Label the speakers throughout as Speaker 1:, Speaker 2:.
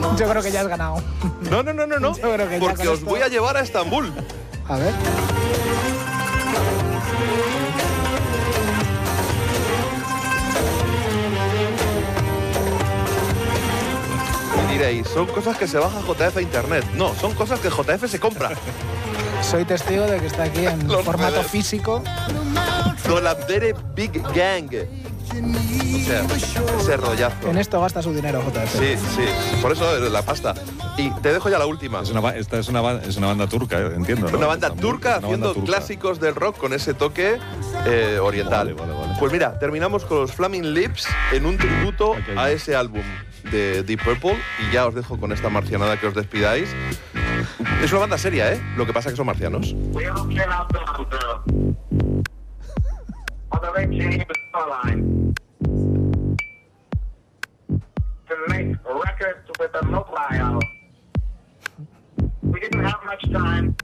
Speaker 1: Yo creo que ya has ganado.
Speaker 2: No.
Speaker 1: Yo creo que ya
Speaker 2: Porque
Speaker 1: con
Speaker 2: os
Speaker 1: esto-
Speaker 2: voy a llevar a Estambul.
Speaker 1: A ver.
Speaker 2: Y diréis, son cosas que se baja JF a internet. No, son cosas que JF se compra.
Speaker 1: Soy testigo de que está aquí en
Speaker 2: Los
Speaker 1: formato
Speaker 2: redes.
Speaker 1: físico.
Speaker 2: Dolandere Big Gang. O sea, ese rollazo.
Speaker 1: En esto gasta su dinero, JF.
Speaker 2: Sí. Por eso la pasta. Y te dejo ya la última.
Speaker 3: Esta es una banda turca, entiendo, ¿no?
Speaker 2: Una banda
Speaker 3: Estambul,
Speaker 2: turca
Speaker 3: una banda
Speaker 2: haciendo
Speaker 3: turca.
Speaker 2: clásicos del rock con ese toque oriental.
Speaker 3: Vale.
Speaker 2: Pues mira, terminamos con los Flaming Lips en un tributo
Speaker 3: Ok.
Speaker 2: a ese álbum de Deep Purple y ya os dejo con esta marcianada que os despidáis. Es una banda seria, ¿eh? Lo que pasa es que son marcianos.
Speaker 4: We all came out on the red chain line to make records with a mobile. We didn't have much time.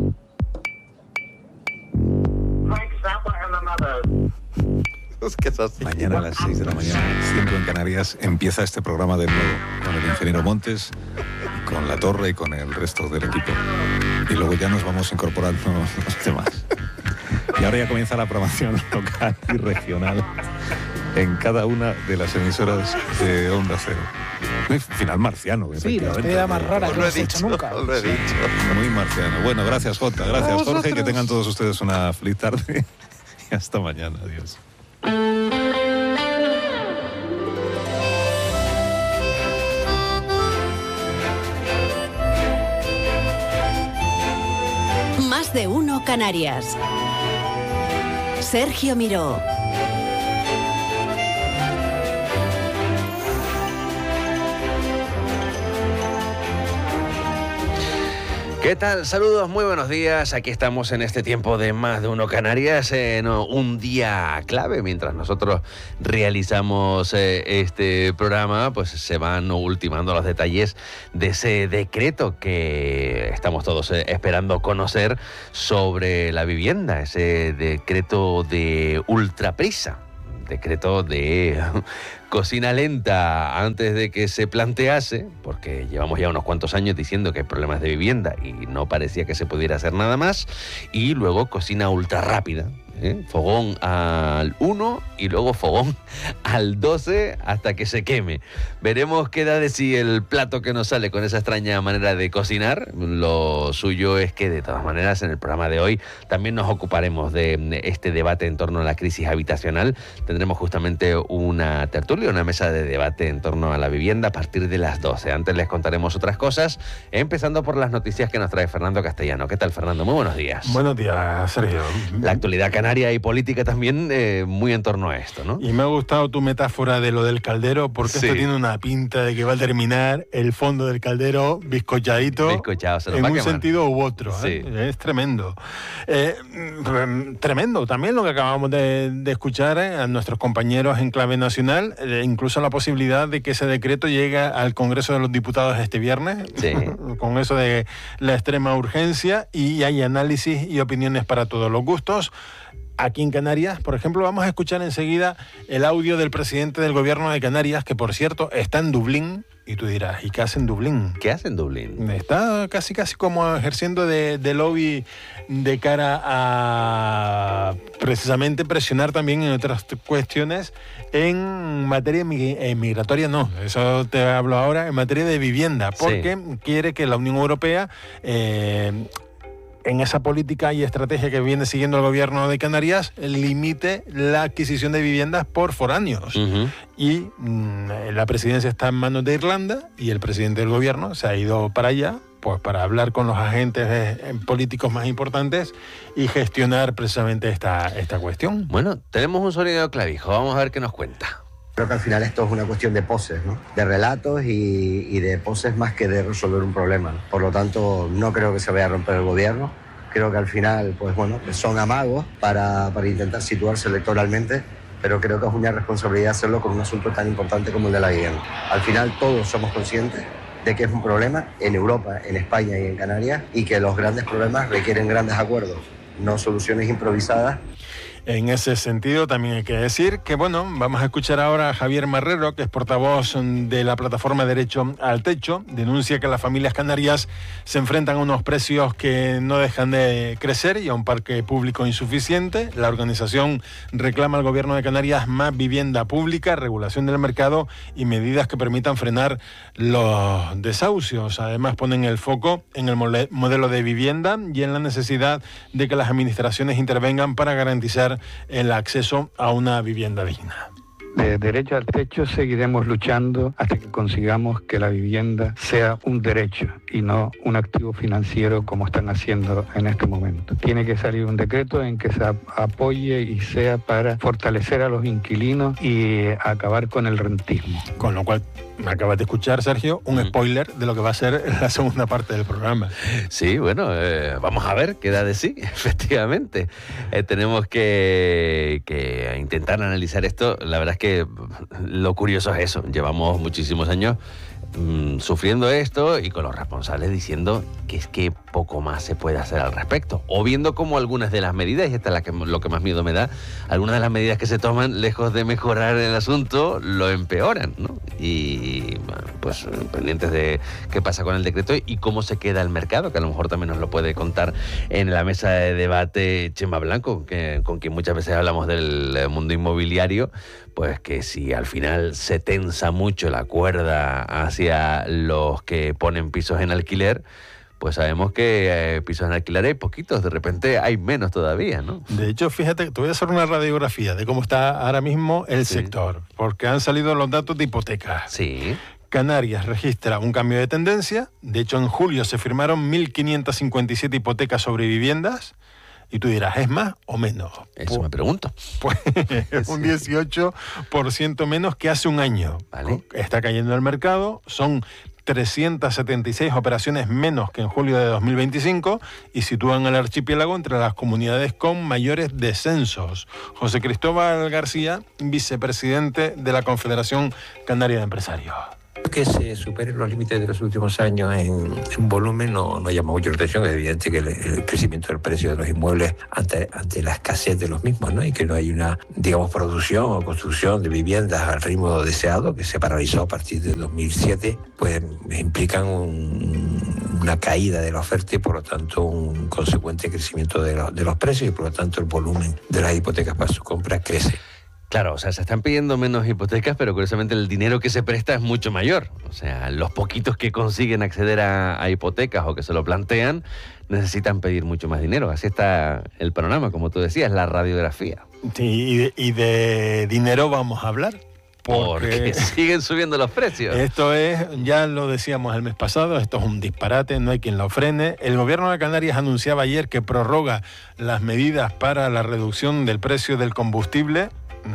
Speaker 4: Frank Zappa and the Mothers.
Speaker 2: Es que es así.
Speaker 3: Mañana a las 6 de la mañana, 5 en Canarias, empieza este programa de nuevo con el ingeniero Montes, con La Torre y con el resto del equipo. Y luego ya nos vamos incorporando los demás. Y ahora ya comienza la programación local y regional en cada una de las emisoras de Onda Cero. Un final marciano,
Speaker 1: Sí, la
Speaker 3: efectivamente.
Speaker 1: despedida más rara que
Speaker 2: Os lo he
Speaker 1: hemos hecho
Speaker 2: dicho,
Speaker 1: nunca.
Speaker 2: os lo he dicho.
Speaker 3: Muy marciano. Bueno, gracias Jota, gracias
Speaker 2: A
Speaker 3: Jorge,
Speaker 2: vosotros.
Speaker 3: que tengan todos ustedes una feliz tarde. Y hasta mañana, adiós.
Speaker 5: Más de uno Canarias. Sergio Miró.
Speaker 6: ¿Qué tal? Saludos, muy buenos días. Aquí estamos en este tiempo de Más de Uno Canarias, en un día clave. Mientras nosotros realizamos este programa, pues se van ultimando los detalles de ese decreto que estamos todos esperando conocer sobre la vivienda, ese decreto de ultraprisa. Decreto de cocina lenta antes de que se plantease, porque llevamos ya unos cuantos años diciendo que hay problemas de vivienda y no parecía que se pudiera hacer nada más, y luego cocina ultra rápida, fogón al 1 y luego fogón al 12 hasta que se queme. Veremos qué da de sí el plato que nos sale con esa extraña manera de cocinar. Lo suyo es que de todas maneras en el programa de hoy también nos ocuparemos de este debate en torno a la crisis habitacional. Tendremos justamente una tertulia, una mesa de debate en torno a la vivienda a partir de las 12. Antes les contaremos otras cosas, empezando por las noticias que nos trae Fernando Castellano. ¿Qué tal, Fernando? Muy buenos días.
Speaker 7: Buenos días, Sergio.
Speaker 6: La actualidad canaria y política también muy en torno a esto, ¿no?
Speaker 7: Y me ha gustado tu metáfora de lo del caldero, porque
Speaker 6: Sí.
Speaker 7: esto tiene una pinta de que va a terminar el fondo del caldero bizcochadito
Speaker 6: Bizcochado, se nos
Speaker 7: en
Speaker 6: va a
Speaker 7: un
Speaker 6: quemar.
Speaker 7: sentido u otro.
Speaker 6: Sí.
Speaker 7: Es tremendo. Tremendo también lo que acabamos de escuchar a nuestros compañeros en clave nacional, incluso la posibilidad de que ese decreto llegue al Congreso de los Diputados este viernes,
Speaker 6: Sí.
Speaker 7: con eso de la extrema urgencia, y hay análisis y opiniones para todos los gustos. Aquí en Canarias, por ejemplo, vamos a escuchar enseguida el audio del presidente del gobierno de Canarias, que por cierto está en Dublín, y tú dirás, ¿y qué hace en Dublín?
Speaker 6: ¿Qué hace en Dublín?
Speaker 7: Está casi como ejerciendo de lobby de cara a precisamente presionar también en otras cuestiones en materia migratoria, no, eso te hablo ahora, en materia de vivienda, porque quiere que la Unión Europea en esa política y estrategia que viene siguiendo el gobierno de Canarias, limite la adquisición de viviendas por foráneos.
Speaker 6: Uh-huh.
Speaker 7: Y la presidencia está en manos de Irlanda y el presidente del gobierno se ha ido para allá, pues para hablar con los agentes políticos más importantes y gestionar precisamente esta cuestión.
Speaker 6: Bueno, tenemos un sonido clavijo, vamos a ver qué nos cuenta.
Speaker 8: Creo que al final esto es una cuestión de poses, ¿no? De relatos y de poses más que de resolver un problema, ¿no? Por lo tanto, no creo que se vaya a romper el gobierno. Creo que al final, pues bueno, son amagos para intentar situarse electoralmente, pero creo que es una responsabilidad hacerlo con un asunto tan importante como el de la vivienda. Al final todos somos conscientes de que es un problema en Europa, en España y en Canarias, y que los grandes problemas requieren grandes acuerdos, no soluciones improvisadas.
Speaker 7: En ese sentido, también hay que decir que, bueno, vamos a escuchar ahora a Javier Marrero, que es portavoz de la plataforma Derecho al Techo. Denuncia que las familias canarias se enfrentan a unos precios que no dejan de crecer y a un parque público insuficiente. La organización reclama al gobierno de Canarias más vivienda pública, regulación del mercado y medidas que permitan frenar los desahucios. Además, ponen el foco en el modelo de vivienda y en la necesidad de que las administraciones intervengan para garantizar el acceso a una vivienda digna.
Speaker 9: De Derecho al Techo seguiremos luchando hasta que consigamos que la vivienda sea un derecho y no un activo financiero como están haciendo en este momento. Tiene que salir un decreto en que se apoye y sea para fortalecer a los inquilinos y acabar con el rentismo.
Speaker 7: Con lo cual, me acabas de escuchar, Sergio, un spoiler de lo que va a ser la segunda parte del programa.
Speaker 6: Sí, bueno, vamos a ver qué da de sí, efectivamente. Tenemos que intentar analizar esto. La verdad es que lo curioso es eso. Llevamos muchísimos años sufriendo esto y con los responsables diciendo que es que poco más se puede hacer al respecto, o viendo cómo algunas de las medidas, y esta es lo que más miedo me da, algunas de las medidas que se toman, lejos de mejorar el asunto, lo empeoran, ¿no? Y bueno, pues pendientes de qué pasa con el decreto y cómo se queda el mercado, que a lo mejor también nos lo puede contar en la mesa de debate Chema Blanco, con quien muchas veces hablamos del mundo inmobiliario, pues que si al final se tensa mucho la cuerda hacia los que ponen pisos en alquiler, pues sabemos que pisos en alquiler hay poquitos, de repente hay menos todavía, ¿no?
Speaker 7: De hecho, fíjate, te voy a hacer una radiografía de cómo está ahora mismo el sector, porque han salido los datos de hipotecas.
Speaker 6: Sí.
Speaker 7: Canarias registra un cambio de tendencia. De hecho, en julio se firmaron 1.557 hipotecas sobre viviendas. Y tú dirás, ¿es más o menos?
Speaker 6: Eso me pregunto.
Speaker 7: Pues es un 18% menos que hace un año.
Speaker 6: Vale.
Speaker 7: Está cayendo el mercado, son 376 operaciones menos que en julio de 2025 y sitúan al archipiélago entre las comunidades con mayores descensos. José Cristóbal García, vicepresidente de la Confederación Canaria de Empresarios.
Speaker 10: Que se superen los límites de los últimos años en volumen no llama mucho la atención. Es evidente que el crecimiento del precio de los inmuebles ante la escasez de los mismos, ¿no? Y que no hay una, digamos, producción o construcción de viviendas al ritmo deseado, que se paralizó a partir de 2007, pues implican una caída de la oferta y por lo tanto un consecuente crecimiento de los precios y por lo tanto el volumen de las hipotecas para su compra crece.
Speaker 6: Claro, o sea, se están pidiendo menos hipotecas, pero curiosamente el dinero que se presta es mucho mayor. O sea, los poquitos que consiguen acceder a hipotecas o que se lo plantean necesitan pedir mucho más dinero. Así está el panorama, como tú decías, la radiografía.
Speaker 7: Sí, y de dinero vamos a hablar.
Speaker 6: Porque siguen subiendo los precios.
Speaker 7: Esto es, ya lo decíamos el mes pasado, esto es un disparate, no hay quien lo frene. El gobierno de Canarias anunciaba ayer que prorroga las medidas para la reducción del precio del combustible.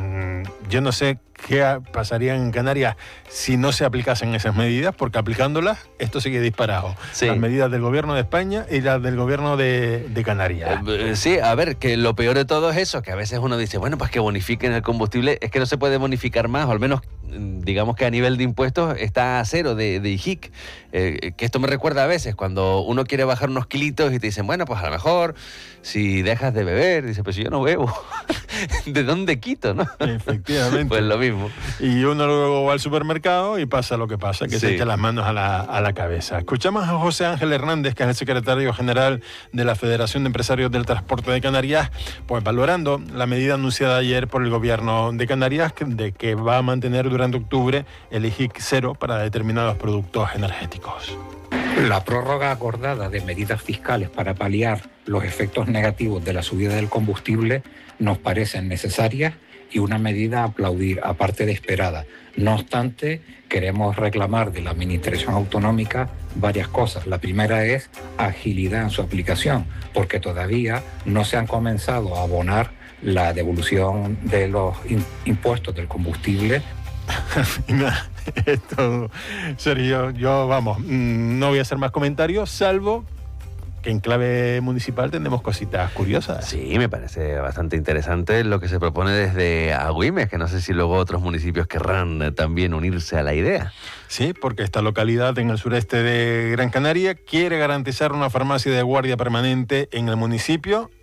Speaker 7: Yo no sé qué pasaría en Canarias si no se aplicasen esas medidas, porque aplicándolas esto sigue disparado.
Speaker 6: Sí.
Speaker 7: Las medidas del gobierno de España y las del gobierno de Canarias.
Speaker 6: Sí, a ver, que lo peor de todo es eso, que a veces uno dice, bueno, pues que bonifiquen el combustible, es que no se puede bonificar más, o al menos digamos que a nivel de impuestos está a cero de IJIC. Que esto me recuerda a veces cuando uno quiere bajar unos kilitos y te dicen, bueno, pues a lo mejor si dejas de beber, dice, pues si yo no bebo, ¿de dónde quito, no?
Speaker 7: Efectivamente.
Speaker 6: Pues lo mismo.
Speaker 7: Y uno luego va al supermercado y pasa lo que pasa, que se echa las manos a la cabeza. Escuchamos a José Ángel Hernández, que es el secretario general de la Federación de Empresarios del Transporte de Canarias, pues valorando la medida anunciada ayer por el gobierno de Canarias de que va a mantener durante octubre el IJIC cero para determinados productos energéticos.
Speaker 11: La prórroga acordada de medidas fiscales para paliar los efectos negativos de la subida del combustible nos parecen necesarias y una medida a aplaudir, aparte de esperada. No obstante, queremos reclamar de la Administración Autonómica varias cosas. La primera es agilidad en su aplicación, porque todavía no se han comenzado a abonar la devolución de los impuestos del combustible.
Speaker 7: Al final, esto, Sergio, yo, vamos, no voy a hacer más comentarios, salvo que en clave municipal tenemos cositas curiosas.
Speaker 6: Sí, me parece bastante interesante lo que se propone desde Agüimes, que no sé si luego otros municipios querrán también unirse a la idea.
Speaker 7: Sí, porque esta localidad en el sureste de Gran Canaria quiere garantizar una farmacia de guardia permanente en el municipio.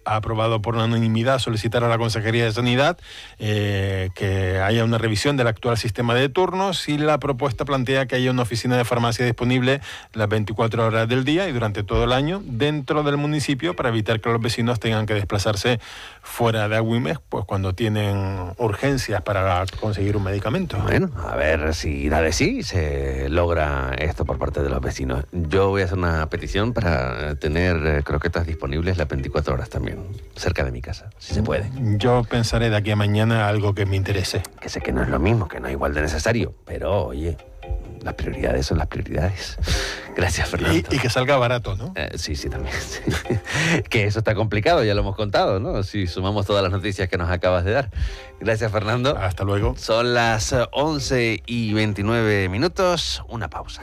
Speaker 7: ha aprobado por unanimidad solicitar a la Consejería de Sanidad que haya una revisión del actual sistema de turnos, y la propuesta plantea que haya una oficina de farmacia disponible las 24 horas del día y durante todo el año dentro del municipio, para evitar que los vecinos tengan que desplazarse fuera de Agüimes pues cuando tienen urgencias para conseguir un medicamento.
Speaker 6: Bueno, a ver si da de sí se logra esto por parte de los vecinos. Yo voy a hacer una petición para tener croquetas disponibles las 24 horas también, cerca de mi casa, si se puede.
Speaker 7: Yo pensaré de aquí a mañana algo que me interese.
Speaker 6: Que sé que no es lo mismo, que no es igual de necesario, pero oye, las prioridades son las prioridades. Gracias, Fernando.
Speaker 7: Y que salga barato, ¿no?
Speaker 6: Sí, también. Sí. Que eso está complicado, ya lo hemos contado, ¿no? Si sumamos todas las noticias que nos acabas de dar. Gracias, Fernando.
Speaker 7: Hasta luego.
Speaker 6: Son las 11:29. Una pausa.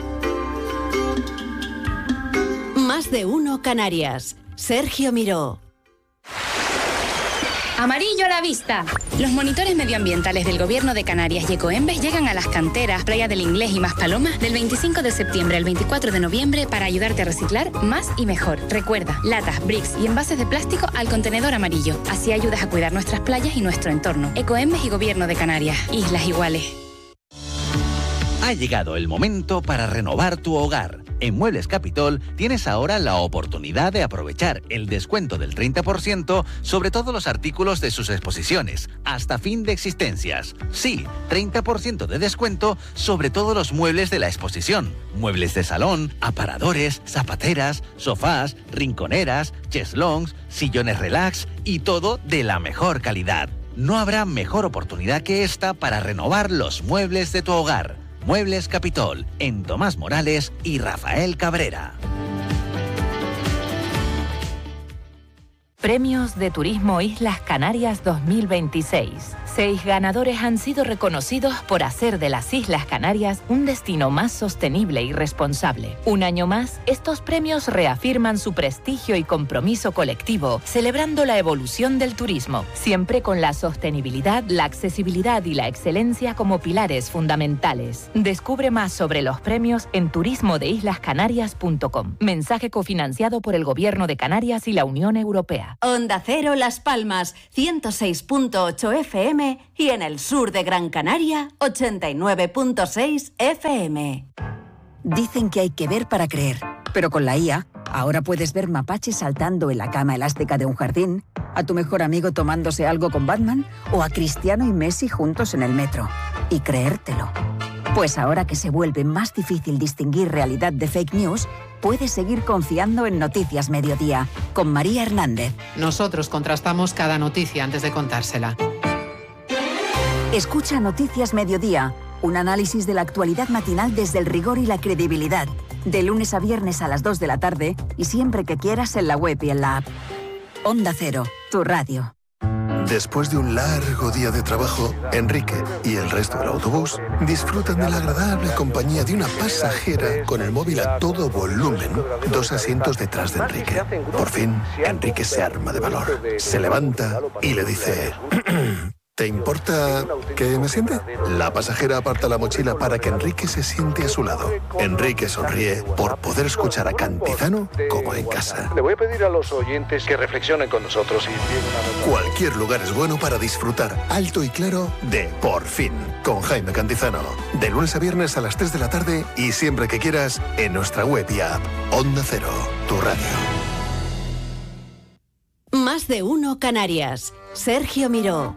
Speaker 5: Más de uno Canarias. Sergio Miró.
Speaker 12: Amarillo a la vista. Los monitores medioambientales del Gobierno de Canarias y Ecoembes llegan a las canteras, Playa del Inglés y Maspalomas del 25 de septiembre al 24 de noviembre para ayudarte a reciclar más y mejor. Recuerda, latas, bricks y envases de plástico al contenedor amarillo. Así ayudas a cuidar nuestras playas y nuestro entorno. Ecoembes y Gobierno de Canarias. Islas iguales.
Speaker 13: Ha llegado el momento para renovar tu hogar. En Muebles Capitol tienes ahora la oportunidad de aprovechar el descuento del 30% sobre todos los artículos de sus exposiciones, hasta fin de existencias. Sí, 30% de descuento sobre todos los muebles de la exposición. Muebles de salón, aparadores, zapateras, sofás, rinconeras, cheslongs, sillones relax y todo de la mejor calidad. No habrá mejor oportunidad que esta para renovar los muebles de tu hogar. Muebles Capitol, en Tomás Morales y Rafael Cabrera.
Speaker 14: Premios de Turismo Islas Canarias 2026. 6 ganadores han sido reconocidos por hacer de las Islas Canarias un destino más sostenible y responsable. Un año más, estos premios reafirman su prestigio y compromiso colectivo, celebrando la evolución del turismo, siempre con la sostenibilidad, la accesibilidad y la excelencia como pilares fundamentales. Descubre más sobre los premios en turismodeislascanarias.com. Mensaje cofinanciado por el Gobierno de Canarias y la Unión Europea.
Speaker 5: Onda Cero Las Palmas, 106.8 FM y en el sur de Gran Canaria, 89.6 FM.
Speaker 15: Dicen que hay que ver para creer, pero con la IA, ahora puedes ver mapaches saltando en la cama elástica de un jardín, a tu mejor amigo tomándose algo con Batman o a Cristiano y Messi juntos en el metro. Y creértelo. Pues ahora que se vuelve más difícil distinguir realidad de fake news, puedes seguir confiando en Noticias Mediodía, con María Hernández.
Speaker 16: Nosotros contrastamos cada noticia antes de contársela.
Speaker 15: Escucha Noticias Mediodía, un análisis de la actualidad matinal desde el rigor y la credibilidad, de lunes a viernes a las 2 de la tarde y siempre que quieras en la web y en la app. Onda Cero, tu radio.
Speaker 17: Después de un largo día de trabajo, Enrique y el resto del autobús disfrutan de la agradable compañía de una pasajera con el móvil a todo volumen, 2 asientos detrás de Enrique. Por fin, Enrique se arma de valor, se levanta y le dice... ¿Te importa que me siente? La pasajera aparta la mochila para que Enrique se siente a su lado. Enrique sonríe por poder escuchar a Cantizano como en casa.
Speaker 18: Le voy a pedir a los oyentes que reflexionen con nosotros y...
Speaker 17: Cualquier lugar es bueno para disfrutar alto y claro de Por Fin, con Jaime Cantizano. De lunes a viernes a las 3 de la tarde y siempre que quieras en nuestra web y app. Onda Cero, tu radio.
Speaker 5: Más de uno Canarias. Sergio Miró.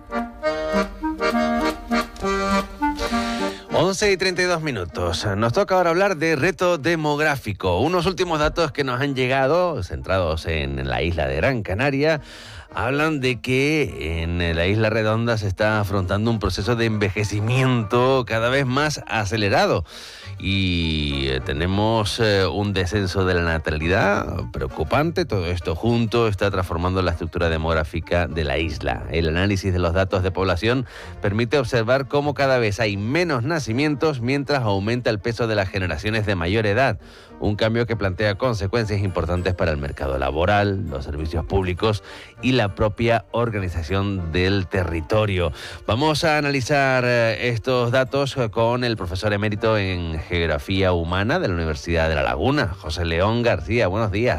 Speaker 6: 11:32. Nos toca ahora hablar de reto demográfico. Unos últimos datos que nos han llegado, centrados en la isla de Gran Canaria, hablan de que en la isla Redonda se está afrontando un proceso de envejecimiento cada vez más acelerado. Y tenemos un descenso de la natalidad preocupante. Todo esto junto está transformando la estructura demográfica de la isla. El análisis de los datos de población permite observar cómo cada vez hay menos nacimientos mientras aumenta el peso de las generaciones de mayor edad. Un cambio que plantea consecuencias importantes para el mercado laboral, los servicios públicos y la propia organización del territorio. Vamos a analizar estos datos con el profesor emérito en Geografía Humana de la Universidad de La Laguna, José León García. Buenos días.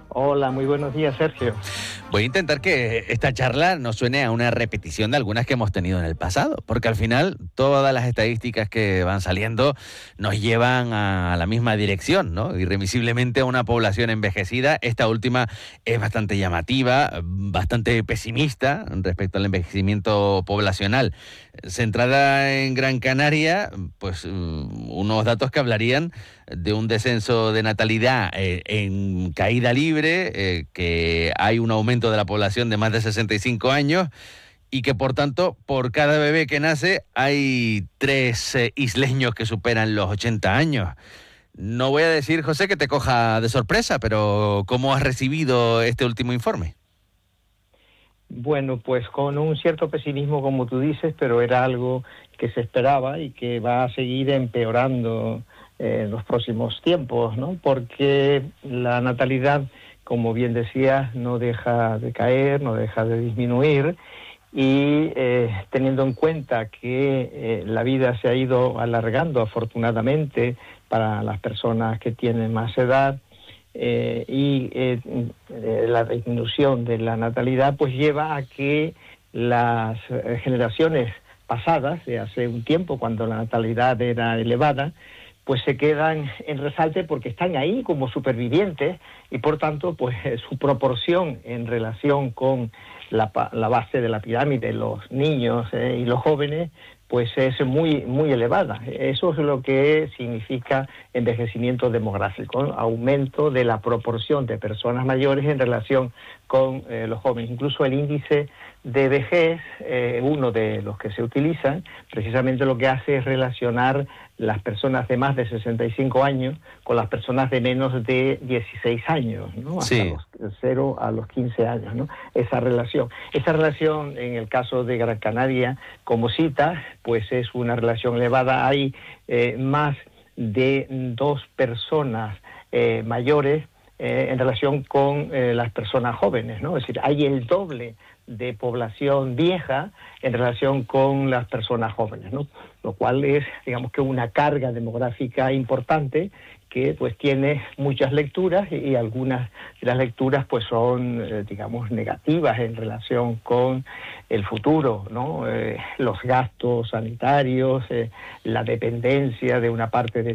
Speaker 19: Hola, muy buenos días, Sergio.
Speaker 6: Voy a intentar que esta charla no suene a una repetición de algunas que hemos tenido en el pasado, porque al final todas las estadísticas que van saliendo nos llevan a la misma dirección, ¿no? Irremisiblemente a una población envejecida. Esta última es bastante llamativa, bastante pesimista respecto al envejecimiento poblacional. Centrada en Gran Canaria, pues unos datos que hablarían de un descenso de natalidad en caída libre, que hay un aumento de la población de más de 65 años y que, por tanto, por cada bebé que nace hay 3 isleños que superan los 80 años. No voy a decir, José, que te coja de sorpresa, pero ¿cómo has recibido este último informe?
Speaker 19: Bueno, pues con un cierto pesimismo, como tú dices, pero era algo que se esperaba y que va a seguir empeorando en los próximos tiempos, ¿no? Porque la natalidad, como bien decías, no deja de caer, no deja de disminuir, y teniendo en cuenta que la vida se ha ido alargando afortunadamente para las personas que tienen más edad, la disminución de la natalidad pues lleva a que las generaciones pasadas, de hace un tiempo, cuando la natalidad era elevada, pues se quedan en resalte porque están ahí como supervivientes y por tanto pues su proporción en relación con la base de la pirámide, los niños y los jóvenes, pues es muy elevada. Eso es lo que significa envejecimiento demográfico, ¿no? Aumento de la proporción de personas mayores en relación con los jóvenes. Incluso el índice de vejez, uno de los que se utilizan, precisamente lo que hace es relacionar las personas de más de 65 años con las personas de menos de 16 años, ¿no?
Speaker 6: Sí.
Speaker 19: Hasta los 0 a los 15 años, ¿no? Esa relación, en el caso de Gran Canaria, como cita, pues es una relación elevada. Hay más de 2 personas mayores en relación con las personas jóvenes, ¿no? Es decir, hay el doble de población vieja en relación con las personas jóvenes, ¿no? Lo cual es, digamos, que una carga demográfica importante que pues tiene muchas lecturas y algunas de las lecturas pues son, digamos, negativas en relación con el futuro, ¿no? Los gastos sanitarios, la dependencia de una parte de